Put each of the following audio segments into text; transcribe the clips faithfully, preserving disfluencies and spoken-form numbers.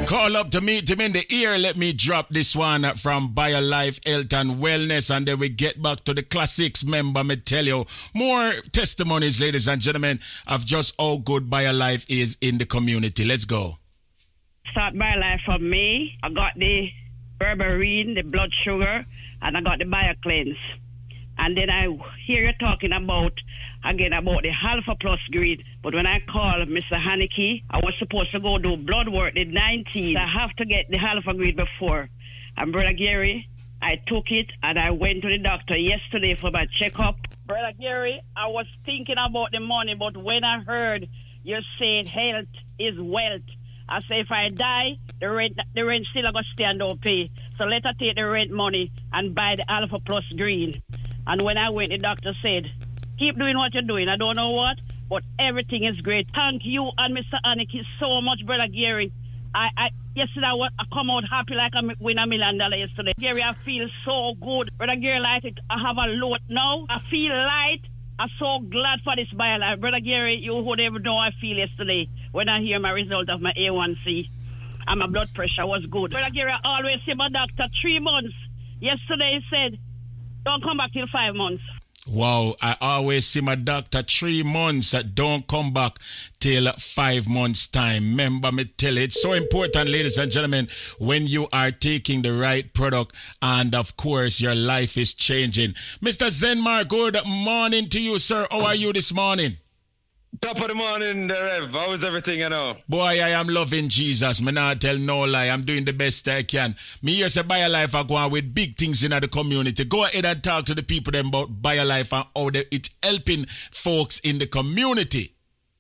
Call up to meet him in the ear. Let me drop this one from BioLife Health and Wellness, and then we get back to the classics. Member, me tell you more testimonies, ladies and gentlemen, of just how good BioLife is in the community. Let's go. Start BioLife for me. I got the berberine, the blood sugar, and I got the BioCleanse. And then I hear you talking about, again, about the Alpha Plus Green. But when I called Mister Haneke, I was supposed to go do blood work the nineteenth. I have to get the Alpha Green before. And Brother Gary, I took it and I went to the doctor yesterday for my checkup. Brother Gary, I was thinking about the money, but when I heard you said health is wealth, I say if I die, the rent the rent still going to stay and don't pay. So let her take the rent money and buy the Alpha Plus Green. And when I went, the doctor said, keep doing what you're doing. I don't know what, but everything is great. Thank you and Mister Haneke so much, Brother Gary. I, I yesterday I, was, I come out happy like I win a million dollars yesterday. Gary, I feel so good. Brother Gary, like it, I have a load now. I feel light. I'm so glad for this BioLife. Brother Gary, you would ever know I feel yesterday when I hear my result of my A one C. And my blood pressure was good. Brother Gary, I always see my doctor three months. Yesterday he said, don't come back till five months. Wow, I always see my doctor three months. Don't come back till five months' time. Remember me tell you, it's so important, ladies and gentlemen, when you are taking the right product and, of course, your life is changing. Mister Zenmar, good morning to you, sir. How are you this morning? Top of the morning, Rev. How is everything, you know? Boy, I am loving Jesus. Me not tell no lie. I'm doing the best I can. Me here say BioLife are going with big things in the community. Go ahead and talk to the people them about BioLife and how they, it's helping folks in the community.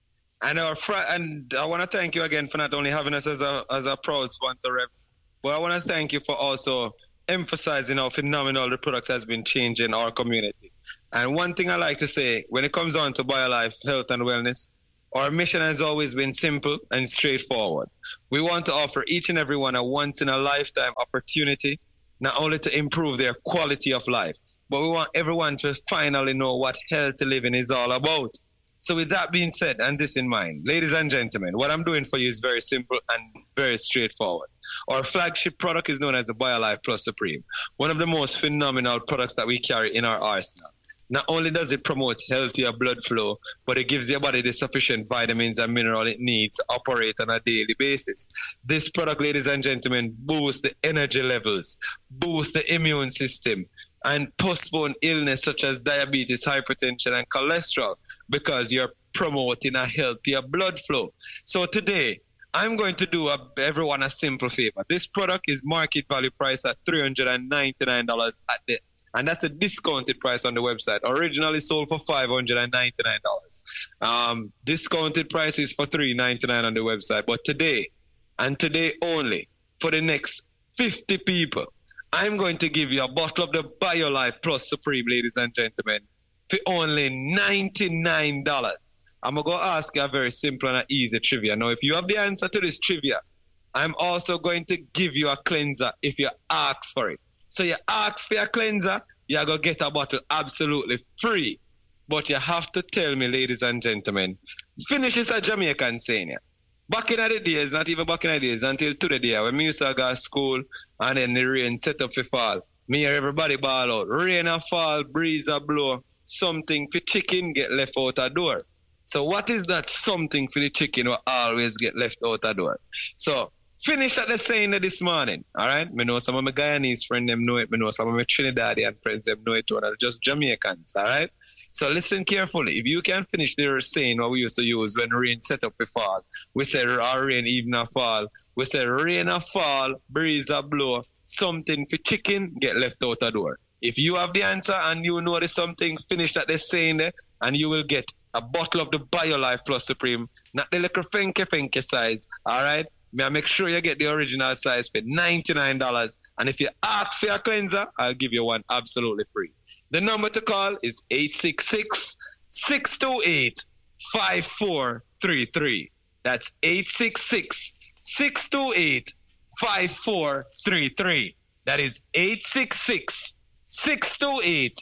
And our fr- and I want to thank you again for not only having us as a as a proud sponsor, Rev, but I want to thank you for also emphasizing how phenomenal the product has been changing our community. And one thing I like to say, when it comes on to BioLife Health and Wellness, our mission has always been simple and straightforward. We want to offer each and everyone a once-in-a-lifetime opportunity, not only to improve their quality of life, but we want everyone to finally know what healthy living is all about. So with that being said, and this in mind, ladies and gentlemen, what I'm doing for you is very simple and very straightforward. Our flagship product is known as the BioLife Plus Supreme, one of the most phenomenal products that we carry in our arsenal. Not only does it promote healthier blood flow, but it gives your body the sufficient vitamins and minerals it needs to operate on a daily basis. This product, ladies and gentlemen, boosts the energy levels, boosts the immune system, and postpone illness such as diabetes, hypertension, and cholesterol because you're promoting a healthier blood flow. So today, I'm going to do a, everyone a simple favor. This product is market value price at three hundred ninety-nine dollars at the and that's a discounted price on the website. Originally sold for five hundred ninety-nine dollars. Um, discounted price is for three hundred ninety-nine dollars on the website. But today, and today only, for the next fifty people, I'm going to give you a bottle of the BioLife Plus Supreme, ladies and gentlemen, for only ninety-nine dollars. I'm going to go ask you a very simple and easy trivia. Now, if you have the answer to this trivia, I'm also going to give you a cleanser if you ask for it. So you ask for your cleanser, you're going to get a bottle absolutely free. But you have to tell me, ladies and gentlemen, finish is a Jamaican saying. Yeah. Back in the days, not even back in the days, until today, when me used to go to school and then the rain set up for fall, me hear everybody ball out. Rain a fall, breeze a blow, something for chicken get left out a door. So what is that something for the chicken will always get left out a door? So finish at the saying this morning, all right? Me know some of my Guyanese friends them know it. Me know some of my Trinidadian friends them know it too. They're just Jamaicans, all right? So listen carefully. If you can finish the saying what we used to use when rain set up a fall, we say our rain even a fall. We say rain a fall, breeze a blow, something for chicken get left out a door. If you have the answer and you know there's something, finish that they're saying there, and you will get a bottle of the BioLife Plus Supreme, not the little fenke fenke size, all right? May I make sure you get the original size for ninety-nine dollars. And if you ask for your cleanser, I'll give you one absolutely free. The number to call is eight six six, six two eight, five four three three. That's eight six six, six two eight, five four three three. That is eight six six, six two eight,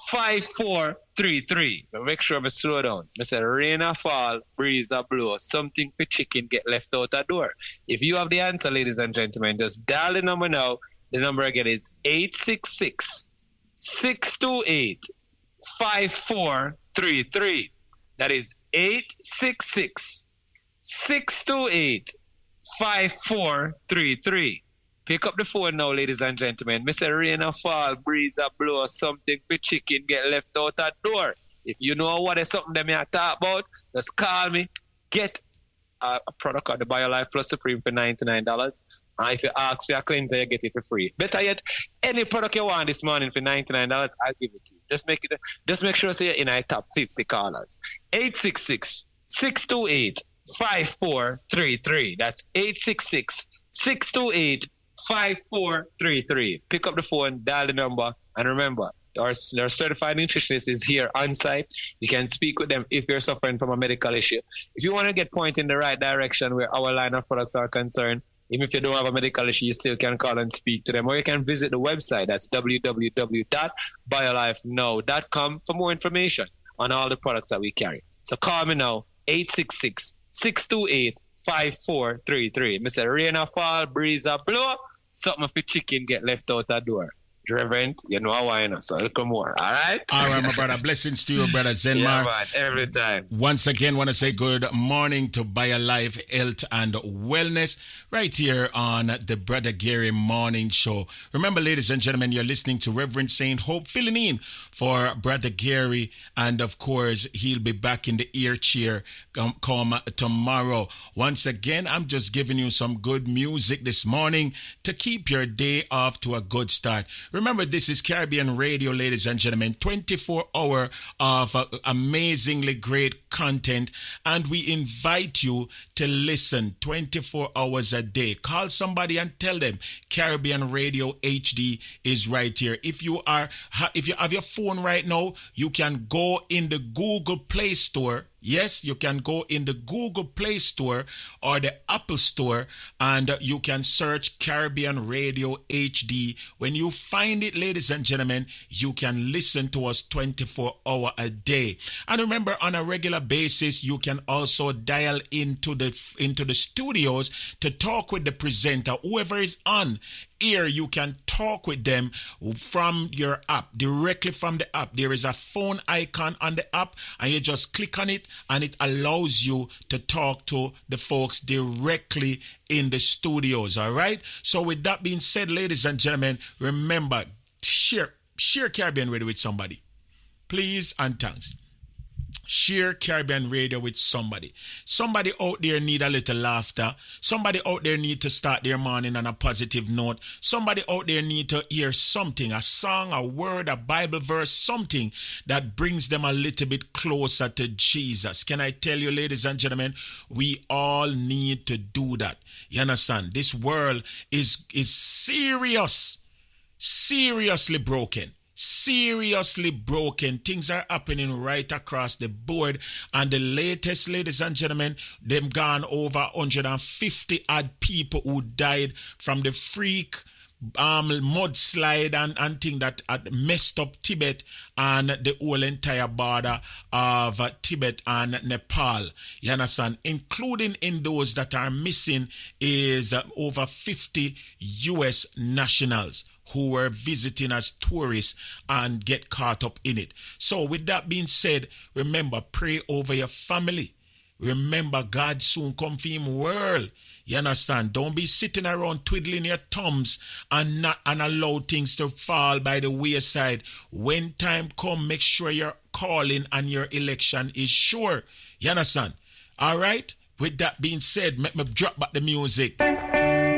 five four three three. But make sure I slow down. I said rain a fall, breeze a blow, something for chicken get left out the door. If you have the answer, ladies and gentlemen, just dial the number now. The number again is eight six six, six two eight, five four three three. That is eight six six, six two eight, five four three three. Pick up the phone now, ladies and gentlemen. Mister Rain a fall, breeze a blow, something for chicken get left out that door. If you know what is something that me I talk about, just call me. Get a, a product called the BioLife Plus Supreme for ninety-nine dollars. And if you ask for a cleanser, you get it for free. Better yet, any product you want this morning for ninety-nine dollars, I'll give it to you. Just make it. Just make sure so you're in our top fifty callers. eight six six, six two eight, five four three three. That's eight six six, six two eight, five four three three. Pick up the phone, dial the number, and remember, our, our certified nutritionist is here on site. You can speak with them if you're suffering from a medical issue. If you want to get pointed in the right direction where our line of products are concerned, even if you don't have a medical issue, you still can call and speak to them. Or you can visit the website. That's w w w dot biolife now dot com for more information on all the products that we carry. So call me now, eight six six, six two eight, five four three three. Mister Rain a fall, breeze a blow, something for chicken get left out the door. Reverend, you know how I know, so come more, all right? All right, my brother. Blessings to you, brother Zenmar. Yeah, man, every time. Once again, want to say good morning to BioLife Health and Wellness right here on the Brother Gary Morning Show. Remember, ladies and gentlemen, you're listening to Reverend Saint Hope filling in for Brother Gary, and of course, he'll be back in the ear chair come, come tomorrow. Once again, I'm just giving you some good music this morning to keep your day off to a good start. Remember, this is Caribbean Radio, ladies and gentlemen, twenty-four hour of uh, amazingly great content, and we invite you to listen twenty-four hours a day. Call somebody and tell them Caribbean Radio H D is right here. If you are, if you have your phone right now, you can go in the Google Play Store. Yes, you can go in the Google Play Store or the Apple Store, and you can search Caribbean Radio H D. When you find it, ladies and gentlemen, you can listen to us twenty-four hours a day. And remember, on a regular basis, you can also dial into the into the studios to talk with the presenter, whoever is on here. You can talk with them from your app, directly from the app. There is a phone icon on the app, and you just click on it, and it allows you to talk to the folks directly in the studios. All right. So with that being said, ladies and gentlemen, remember, share share Caribbean Radio with somebody, please, and thanks. Share Caribbean Radio with somebody. Somebody out there need a little laughter. Somebody out there need to start their morning on a positive note. Somebody out there need to hear something, a song, a word, a Bible verse, something that brings them a little bit closer to Jesus. Can I tell you, ladies and gentlemen, we all need to do that. You understand? This world is, is serious, seriously broken. Seriously broken. Things are happening right across the board, and the latest, ladies and gentlemen, them gone over one hundred fifty odd people who died from the freak um mudslide and, and thing that had messed up Tibet and the whole entire border of uh, Tibet and Nepal. You understand? Including in those that are missing is uh, over fifty U S nationals who were visiting as tourists and get caught up in it. So with that being said, remember, pray over your family. Remember, God soon come for him world. You understand? Don't be sitting around twiddling your thumbs and not and allow things to fall by the wayside. When time come, make sure your calling and your election is sure. You understand? All right? With that being said, let me drop back the music.